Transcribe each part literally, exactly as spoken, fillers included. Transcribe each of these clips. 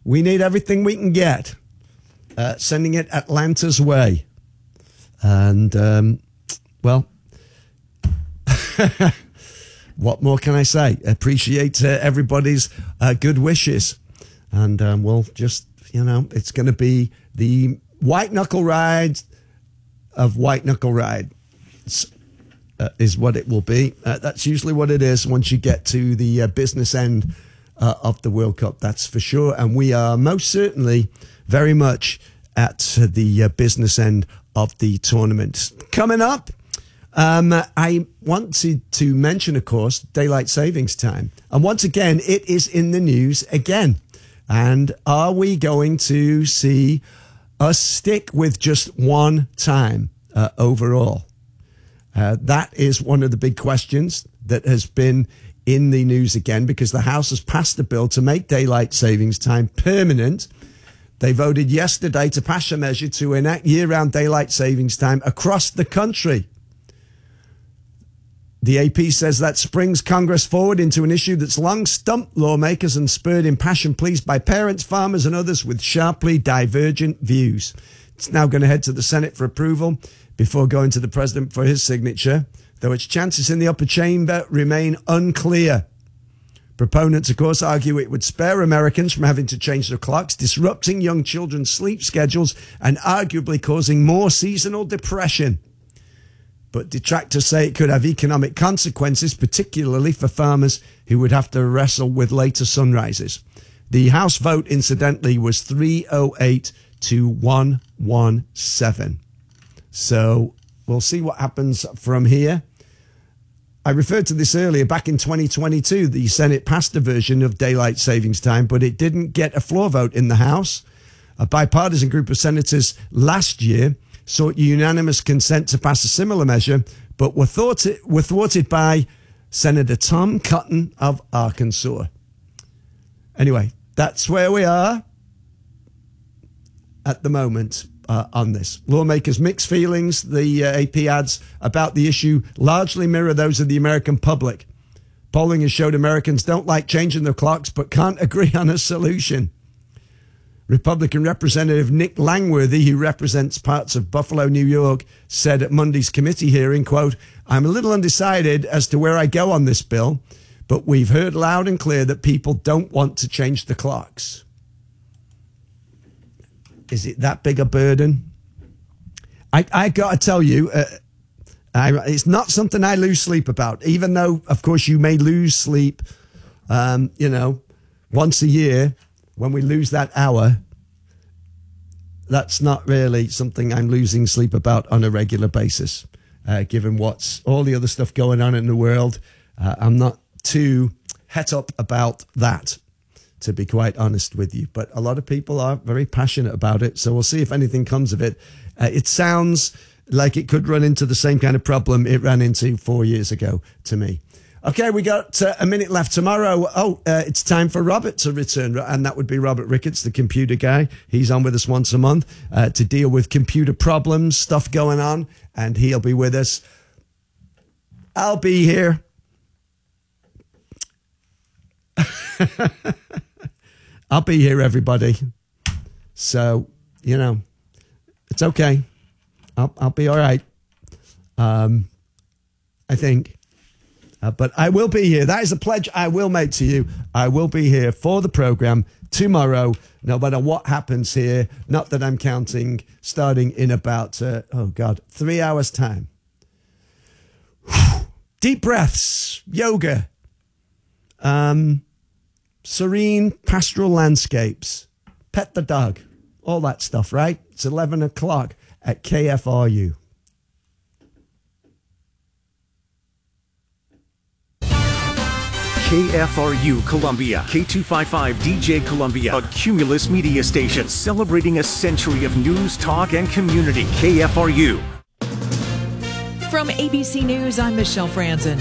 We need everything we can get. Uh, sending it Atlanta's way. And, um, well, what more can I say? Appreciate uh, everybody's uh, good wishes. And um, we'll just, you know, it's going to be the white knuckle ride of white knuckle ride. Uh, is what it will be. Uh, that's usually what it is once you get to the uh, business end uh, of the World Cup, that's for sure. And we are most certainly very much at uh, the uh, business end of the tournament. Coming up, um, I wanted to mention, of course, daylight savings time. And once again, it is in the news again. And are we going to see us stick with just one time uh, overall? Uh, that is one of the big questions that has been in the news again, because the House has passed a bill to make daylight savings time permanent. They voted yesterday to pass a measure to enact year-round daylight savings time across the country. The A P says that springs Congress forward into an issue that's long stumped lawmakers and spurred impassioned pleas by parents, farmers and others with sharply divergent views. It's now going to head to the Senate for approval before going to the president for his signature, though its chances in the upper chamber remain unclear. Proponents, of course, argue it would spare Americans from having to change their clocks, disrupting young children's sleep schedules and arguably causing more seasonal depression. But detractors say it could have economic consequences, particularly for farmers who would have to wrestle with later sunrises. The House vote, incidentally, was three oh eight to one seventeen. So we'll see what happens from here. I referred to this earlier. Back in twenty twenty-two, the Senate passed a version of daylight savings time, but it didn't get a floor vote in the House. A bipartisan group of senators last year sought unanimous consent to pass a similar measure, but were, thwarted, were thwarted by Senator Tom Cotton of Arkansas. Anyway, that's where we are at the moment. Uh, on this. Lawmakers' mixed feelings, the uh, A P adds, about the issue largely mirror those of the American public. Polling has showed Americans don't like changing their clocks but can't agree on a solution. Republican Representative Nick Langworthy, who represents parts of Buffalo, New York, said at Monday's committee hearing, quote, "I'm a little undecided as to where I go on this bill, but we've heard loud and clear that people don't want to change the clocks." Is it that big a burden? I, I got to tell you, uh, I, it's not something I lose sleep about, even though, of course, you may lose sleep, um, you know, once a year when we lose that hour. That's not really something I'm losing sleep about on a regular basis, uh, given what's all the other stuff going on in the world. Uh, I'm not too het up about that, to be quite honest with you. But a lot of people are very passionate about it, so we'll see if anything comes of it. Uh, it sounds like it could run into the same kind of problem it ran into four years ago to me. Okay, we got uh, a minute left. Tomorrow, oh, uh, it's time for Robert to return, and that would be Robert Ricketts, the computer guy. He's on with us once a month uh, to deal with computer problems, stuff going on, and he'll be with us. I'll be here. I'll be here, everybody. So, you know, it's okay. I'll, I'll be all right. Um, I think. Uh, but I will be here. That is a pledge I will make to you. I will be here for the program tomorrow, no matter what happens here. Not that I'm counting, starting in about, uh, oh, God, three hours' time. Deep breaths, yoga, um, serene pastoral landscapes, pet the dog, all that stuff, right? It's eleven o'clock at K F R U. K F R U Columbia, K two fifty-five D J Columbia, a Cumulus media station celebrating a century of news, talk, and community. K F R U. From A B C News, I'm Michelle Franzen.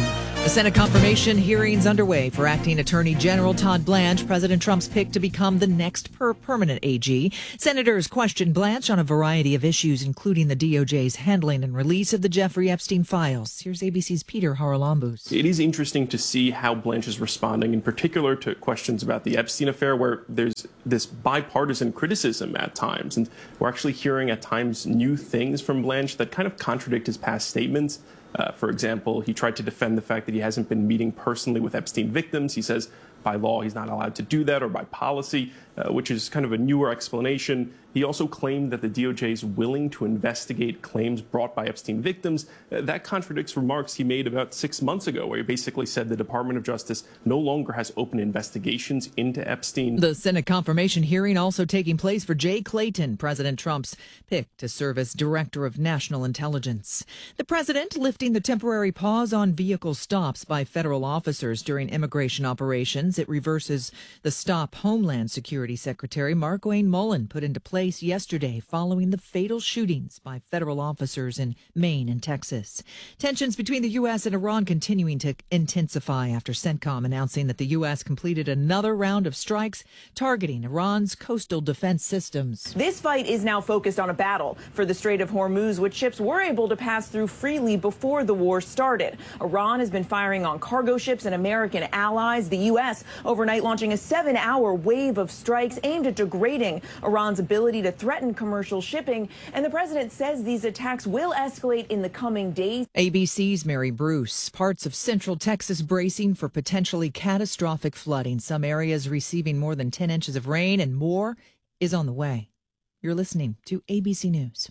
The Senate confirmation hearings underway for acting Attorney General Todd Blanche, President Trump's pick to become the next per permanent A G. Senators questioned Blanche on a variety of issues, including the D O J's handling and release of the Jeffrey Epstein files. Here's A B C's Peter Haralambous. It is interesting to see how Blanche is responding, in particular to questions about the Epstein affair, where there's this bipartisan criticism at times. And we're actually hearing at times new things from Blanche that kind of contradict his past statements. Uh, for example, he tried to defend the fact that he hasn't been meeting personally with Epstein victims. He says by law he's not allowed to do that, or by policy, uh, which is kind of a newer explanation. He also claimed that the D O J is willing to investigate claims brought by Epstein victims. Uh, that contradicts remarks he made about six months ago, where he basically said the Department of Justice no longer has open investigations into Epstein. The Senate confirmation hearing also taking place for Jay Clayton, President Trump's pick to serve as Director of National Intelligence. The president lifting the temporary pause on vehicle stops by federal officers during immigration operations. It reverses the stop Homeland Security Secretary Markwayne Mullin put into place yesterday following the fatal shootings by federal officers in Maine and Texas. Tensions between the U S and Iran continuing to intensify after CENTCOM announcing that the U S completed another round of strikes targeting Iran's coastal defense systems. This fight is now focused on a battle for the Strait of Hormuz, which ships were able to pass through freely before the war started. Iran has been firing on cargo ships and American allies. The U S overnight launching a seven-hour wave of strikes aimed at degrading Iran's ability to threaten commercial shipping, and the president says these attacks will escalate in the coming days. A B C's Mary Bruce. Parts of central Texas bracing for potentially catastrophic flooding. Some areas receiving more than ten inches of rain, and more is on the way. You're listening to A B C News.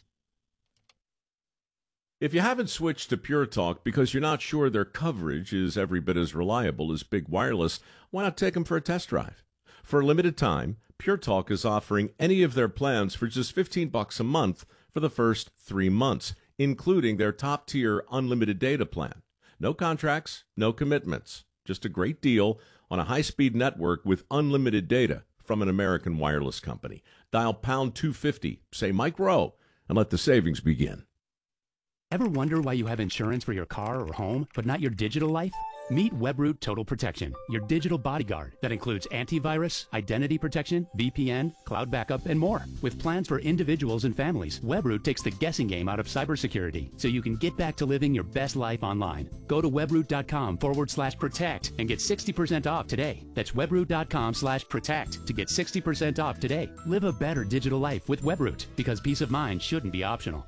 If you haven't switched to Pure Talk because you're not sure their coverage is every bit as reliable as Big Wireless, why not take them for a test drive? For a limited time, Pure Talk is offering any of their plans for just fifteen bucks a month for the first three months, including their top-tier unlimited data plan. No contracts, no commitments, just a great deal on a high-speed network with unlimited data from an American wireless company. Dial pound two fifty, say Mike Rowe, and let the savings begin. Ever wonder why you have insurance for your car or home, but not your digital life? Meet Webroot Total Protection, your digital bodyguard that includes antivirus, identity protection, V P N, cloud backup, and more. With plans for individuals and families, Webroot takes the guessing game out of cybersecurity so you can get back to living your best life online. Go to webroot.com forward slash protect and get sixty percent off today. That's webroot.com slash protect to get sixty percent off today. Live a better digital life with Webroot, because peace of mind shouldn't be optional.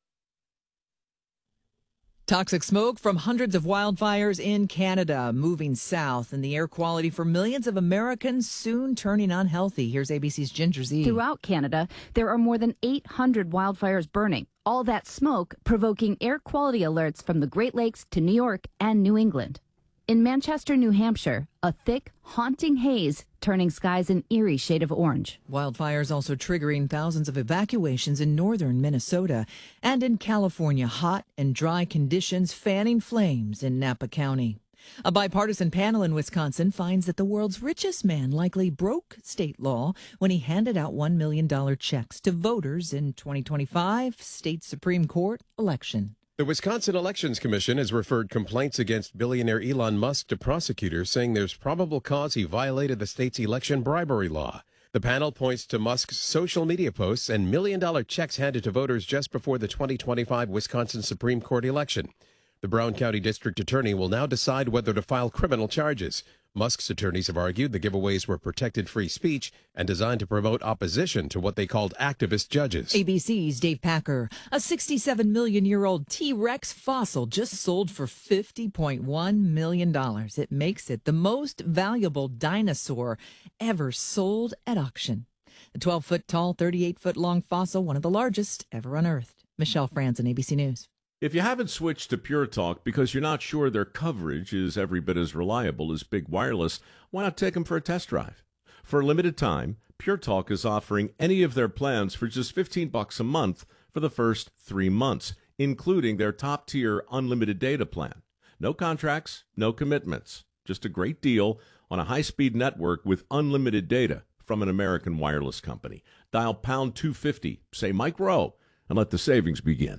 Toxic smoke from hundreds of wildfires in Canada moving south, and the air quality for millions of Americans soon turning unhealthy. Here's A B C's Ginger Z. Throughout Canada, there are more than eight hundred wildfires burning. All that smoke provoking air quality alerts from the Great Lakes to New York and New England. In Manchester, New Hampshire, a thick, haunting haze turning skies an eerie shade of orange. Wildfires also triggering thousands of evacuations in northern Minnesota, and in California, hot and dry conditions fanning flames in Napa County. A bipartisan panel in Wisconsin finds that the world's richest man likely broke state law when he handed out one million dollars checks to voters in twenty twenty-five state Supreme Court election. The Wisconsin Elections Commission has referred complaints against billionaire Elon Musk to prosecutors, saying there's probable cause he violated the state's election bribery law. The panel points to Musk's social media posts and million-dollar checks handed to voters just before the twenty twenty-five Wisconsin Supreme Court election. The Brown County District Attorney will now decide whether to file criminal charges. Musk's attorneys have argued the giveaways were protected free speech and designed to promote opposition to what they called activist judges. A B C's Dave Packer. A sixty-seven million year old T-Rex fossil just sold for fifty point one million dollars. It makes it the most valuable dinosaur ever sold at auction. The twelve foot tall, thirty-eight foot long fossil, one of the largest ever unearthed. Michelle Franzen, A B C News. If you haven't switched to Pure Talk because you're not sure their coverage is every bit as reliable as Big Wireless, why not take them for a test drive? For a limited time, Pure Talk is offering any of their plans for just fifteen bucks a month for the first three months, including their top-tier unlimited data plan. No contracts, no commitments, just a great deal on a high-speed network with unlimited data from an American wireless company. Dial pound two fifty, say Mike Rowe, and let the savings begin.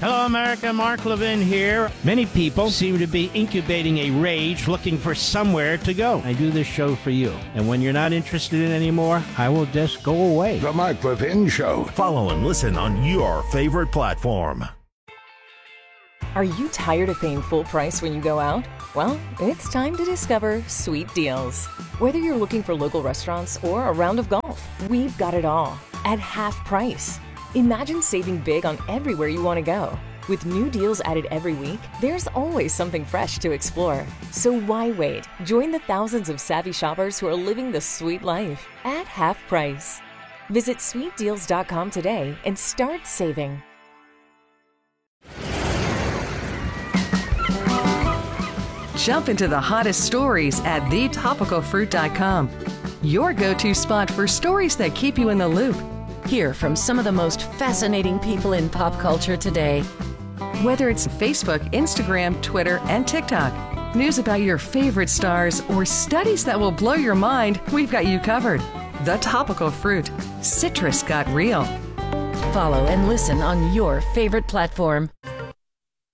Hello, America. Mark Levin here. Many people seem to be incubating a rage looking for somewhere to go. I do this show for you. And when you're not interested in it anymore, I will just go away. The Mark Levin Show. Follow and listen on your favorite platform. Are you tired of paying full price when you go out? Well, it's time to discover Sweet Deals. Whether you're looking for local restaurants or a round of golf, we've got it all at half price. Imagine saving big on everywhere you want to go. With new deals added every week, there's always something fresh to explore. So why wait? Join the thousands of savvy shoppers who are living the sweet life at half price. Visit sweet deals dot com today and start saving. Jump into the hottest stories at the topical fruit dot com. Your go-to spot for stories that keep you in the loop. Hear from some of the most fascinating people in pop culture today. Whether it's Facebook, Instagram, Twitter, and TikTok, news about your favorite stars, or studies that will blow your mind, we've got you covered. The Topical Fruit. Citrus got real. Follow and listen on your favorite platform.